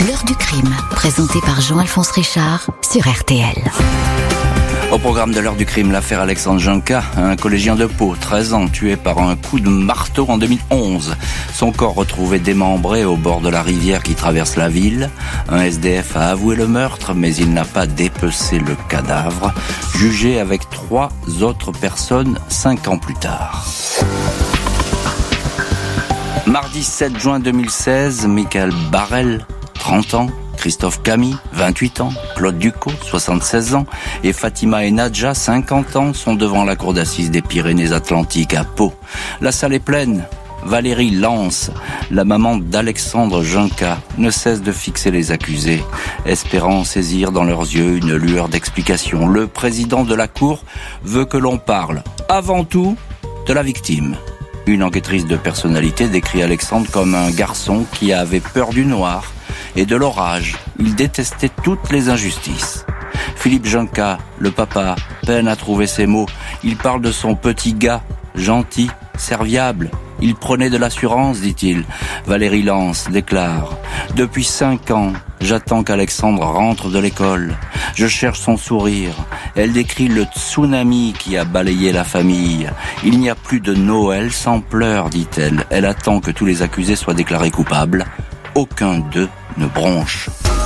L'heure du crime, présenté par Jean-Alphonse Richard sur RTL. Au programme de l'heure du crime, l'affaire Alexandre Junca, un collégien de Pau, 13 ans, tué par un coup de marteau en 2011. Son corps retrouvé démembré au bord de la rivière qui traverse la ville. Un SDF a avoué le meurtre, mais il n'a pas dépecé le cadavre, jugé avec 3 autres personnes 5 ans plus tard. Mardi 7 juin 2016, Michael Barrel, 30 ans, Christophe Camille, 28 ans, Claude Ducot, 76 ans, et Fatima et Nadja, 50 ans, sont devant la cour d'assises des Pyrénées-Atlantiques à Pau. La salle est pleine. Valérie Lance, la maman d'Alexandre Junca, ne cesse de fixer les accusés, espérant saisir dans leurs yeux une lueur d'explication. Le président de la cour veut que l'on parle, avant tout, de la victime. Une enquêtrice de personnalité décrit Alexandre comme un garçon qui avait peur du noir et de l'orage. Il détestait toutes les injustices. Philippe Junca, le papa, peine à trouver ses mots. Il parle de son petit gars, gentil, serviable. Il prenait de l'assurance, dit-il. Valérie Lance déclare « Depuis 5 ans, j'attends qu'Alexandre rentre de l'école. Je cherche son sourire. » Elle décrit le tsunami qui a balayé la famille. « Il n'y a plus de Noël sans pleurs, dit-elle. Elle attend que tous les accusés soient déclarés coupables. Aucun d'eux ne bronche. »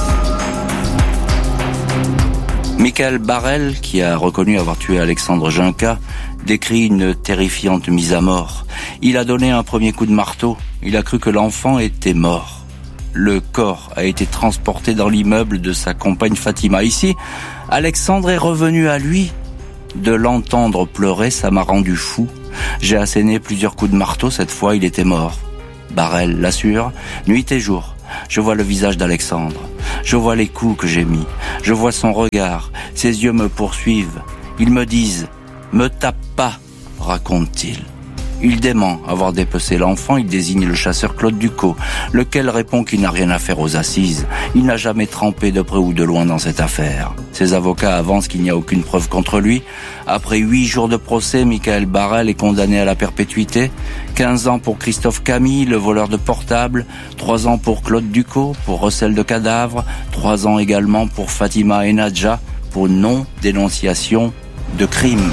Michael Barrel, qui a reconnu avoir tué Alexandre Junca, décrit une terrifiante mise à mort. Il a donné un premier coup de marteau. Il a cru que l'enfant était mort. Le corps a été transporté dans l'immeuble de sa compagne Fatima. Ici, Alexandre est revenu à lui. De l'entendre pleurer, ça m'a rendu fou. J'ai asséné plusieurs coups de marteau. Cette fois, il était mort. Barrel l'assure, nuit et jour. Je vois le visage d'Alexandre. Je vois les coups que j'ai mis. Je vois son regard. Ses yeux me poursuivent. Ils me disent « Me tape pas », raconte-t-il. Il dément avoir dépecé l'enfant. Il désigne le chasseur Claude Ducot, lequel répond qu'il n'a rien à faire aux assises. Il n'a jamais trempé de près ou de loin dans cette affaire. Ses avocats avancent qu'il n'y a aucune preuve contre lui. Après 8 jours de procès, Michael Barrel est condamné à la perpétuité. 15 ans pour Christophe Camille, le voleur de portable. 3 ans pour Claude Ducot, pour recel de cadavres. 3 ans également pour Fatima et Nadja, pour non-dénonciation de crime.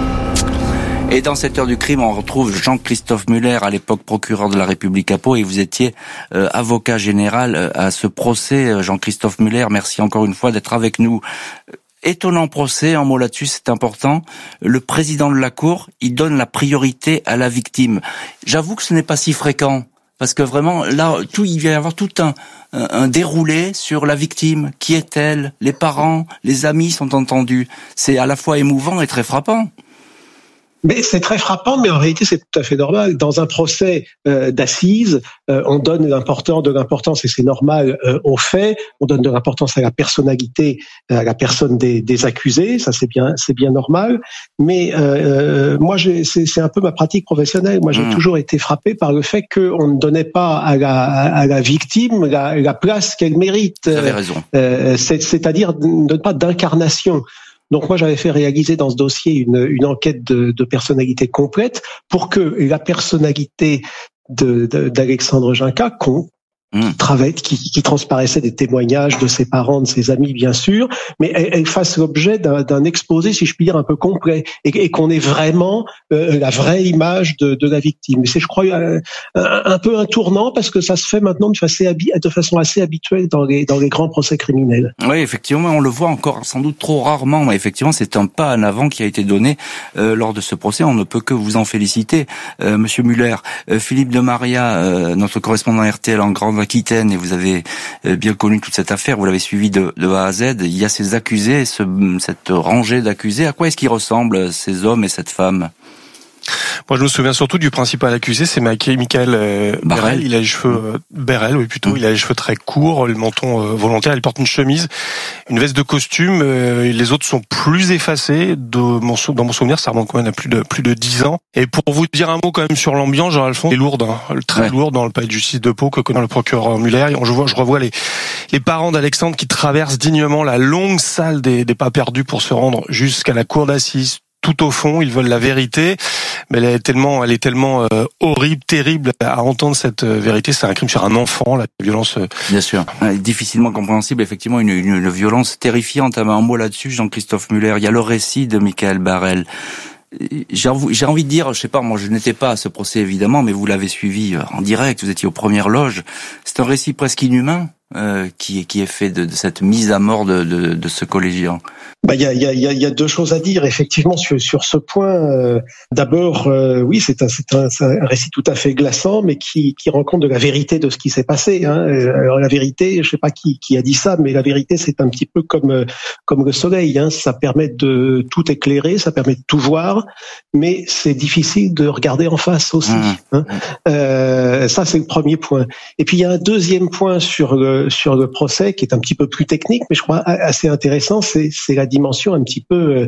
Et dans cette heure du crime, on retrouve Jean-Christophe Muller, à l'époque procureur de la République à Pau, et vous étiez avocat général à ce procès. Jean-Christophe Muller, merci encore une fois d'être avec nous. Étonnant procès, un mot là-dessus, c'est important. Le président de la Cour, il donne la priorité à la victime. J'avoue que ce n'est pas si fréquent, parce que vraiment, là, il va y avoir tout un déroulé sur la victime. Qui est-elle? Les parents, les amis sont entendus. C'est à la fois émouvant et très frappant. Mais c'est très frappant, mais en réalité c'est tout à fait normal. Dans un procès d'assises, on donne de l'importance, et c'est normal, aux faits. On donne de l'importance à la personnalité, à la personne des accusés. Ça c'est bien normal. Mais moi, c'est un peu ma pratique professionnelle. Moi, j'ai toujours été frappé par le fait qu'on ne donnait pas à la victime la place qu'elle mérite. Vous avez raison. C'est-à-dire ne pas d'incarnation. Donc moi, j'avais fait réaliser dans ce dossier une enquête de personnalité complète pour que la personnalité d'Alexandre Junca qui transparaissait des témoignages de ses parents, de ses amis, bien sûr, mais elle fasse l'objet d'un exposé, si je puis dire, un peu complet, et qu'on ait vraiment la vraie image de la victime. C'est, je crois, un peu un tournant, parce que ça se fait maintenant de façon assez habituelle dans les grands procès criminels. Oui, effectivement, on le voit encore sans doute trop rarement, mais effectivement, c'est un pas en avant qui a été donné lors de ce procès. On ne peut que vous en féliciter, Monsieur Muller. Philippe de Maria, notre correspondant RTL en Grande-Aquitaine, et vous avez bien connu toute cette affaire, vous l'avez suivi de A à Z. Il y a ces accusés, cette rangée d'accusés. À quoi est-ce qu'ils ressemblent, ces hommes et cette femme? Moi, je me souviens surtout du principal accusé, c'est Michael Barrel. Il a les cheveux il a les cheveux très courts, le menton volontaire. Il porte une chemise, une veste de costume. Les autres sont plus effacés. Dans mon souvenir, ça remonte quand même à plus de 10 ans. Et pour vous dire un mot quand même sur l'ambiance, Jean-Alphonse, est lourde, très lourde dans le palais de justice de Pau que connaît le procureur Muller. Je revois les parents d'Alexandre qui traversent dignement la longue salle des pas perdus pour se rendre jusqu'à la cour d'assises. Tout au fond, ils veulent la vérité. mais elle est tellement horrible, terrible à entendre cette vérité. C'est un crime sur un enfant, la violence. Bien sûr, difficilement compréhensible. Effectivement, une violence terrifiante. Un mot là-dessus, Jean-Christophe Muller. Il y a le récit de Michael Barrel. J'ai envie de dire, je sais pas, moi je n'étais pas à ce procès évidemment, mais vous l'avez suivi en direct, vous étiez aux premières loges. C'est un récit presque inhumain qui est fait de cette mise à mort de ce collégien. Il y a deux choses à dire effectivement sur ce point. D'abord, oui, c'est un récit tout à fait glaçant, mais qui rend compte de la vérité de ce qui s'est passé. Alors la vérité, je sais pas qui a dit ça, mais la vérité c'est un petit peu comme le soleil. Ça permet de tout éclairer, ça permet de tout voir, mais c'est difficile de regarder en face aussi. Ça c'est le premier point. Et puis il y a un deuxième point sur le procès qui est un petit peu plus technique, mais je crois assez intéressant. C'est la dimension un petit peu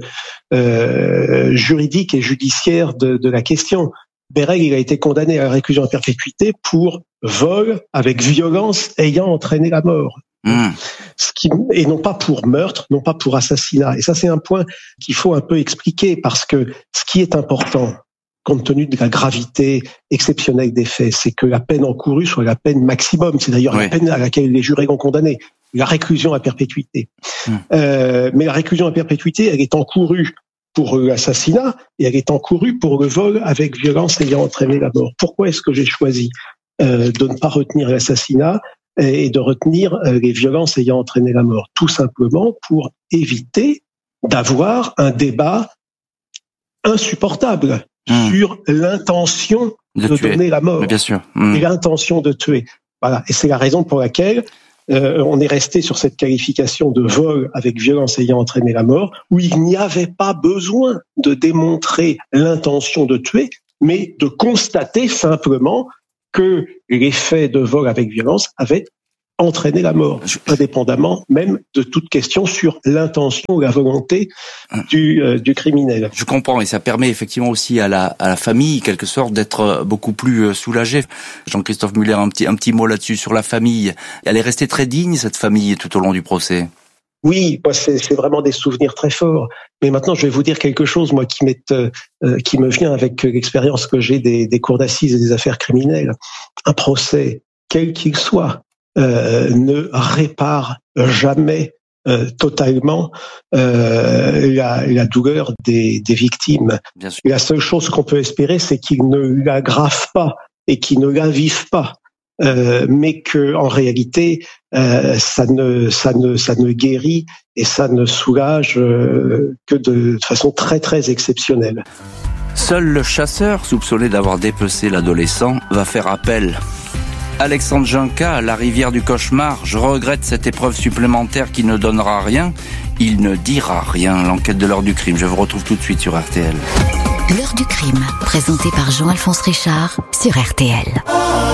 juridique et judiciaire de la question. Barrel, il a été condamné à la réclusion à perpétuité pour vol avec violence ayant entraîné la mort. Et non pas pour meurtre, non pas pour assassinat. Et ça, c'est un point qu'il faut un peu expliquer, parce que ce qui est important, compte tenu de la gravité exceptionnelle des faits, c'est que la peine encourue soit la peine maximum. C'est d'ailleurs la peine à laquelle les jurés ont condamné, la réclusion à perpétuité. Mais la réclusion à perpétuité, elle est encourue pour l'assassinat et elle est encourue pour le vol avec violence ayant entraîné la mort. Pourquoi est-ce que j'ai choisi de ne pas retenir l'assassinat et de retenir les violences ayant entraîné la mort? Tout simplement pour éviter d'avoir un débat insupportable sur l'intention de donner la mort. Bien sûr. Et l'intention de tuer. Voilà. Et c'est la raison pour laquelle on est resté sur cette qualification de vol avec violence ayant entraîné la mort, où il n'y avait pas besoin de démontrer l'intention de tuer, mais de constater simplement que les faits de vol avec violence avaient entraîné la mort, indépendamment même de toute question sur l'intention ou la volonté du criminel. Je comprends, et ça permet effectivement aussi à la famille, quelque sorte, d'être beaucoup plus soulagée. Jean-Christophe Muller, un petit mot là-dessus, sur la famille. Elle est restée très digne, cette famille, tout au long du procès. Oui, moi c'est vraiment des souvenirs très forts. Mais maintenant, je vais vous dire quelque chose, moi, qui me vient avec l'expérience que j'ai des cours d'assises et des affaires criminelles. Un procès, quel qu'il soit, ne répare jamais totalement la douleur des victimes. La seule chose qu'on peut espérer, c'est qu'ils ne l'aggravent pas et qu'ils ne l'avivent pas. Mais que en réalité ça ne guérit et ça ne soulage que de façon très très exceptionnelle. Seul le chasseur, soupçonné d'avoir dépecé l'adolescent, va faire appel. Alexandre Junca, la rivière du cauchemar, je regrette cette épreuve supplémentaire qui ne donnera rien. Il ne dira rien. L'enquête de l'heure du crime. Je vous retrouve tout de suite sur RTL. L'heure du crime, présenté par Jean-Alphonse Richard sur RTL.